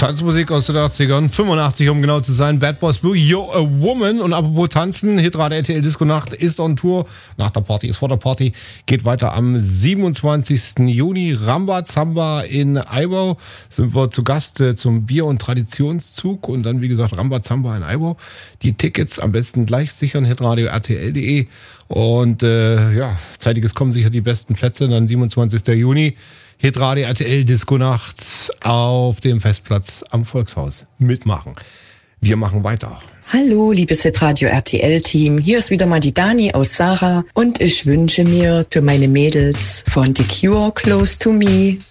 Tanzmusik aus den 80ern, 85 um genau zu sein, Bad Boys Blue, You're a Woman. Und apropos Tanzen, Hitradio RTL Disco Nacht ist on Tour. Nach der Party ist vor der Party. Geht weiter am 27. Juni. Rambazamba in Eibau. Sind wir zu Gast zum Bier- und Traditionszug. Und dann, wie gesagt, Rambazamba in Eibau. Die Tickets am besten gleich sichern, hitradio RTL.de. Und zeitiges kommen sicher die besten Plätze. Dann 27. Juni. Hitradio RTL Disco Nacht auf dem Festplatz am Volkshaus. Mitmachen. Wir machen weiter. Hallo, liebes Hitradio RTL-Team. Hier ist wieder mal die Dani aus Sarah und ich wünsche mir für meine Mädels von The Cure Close to Me.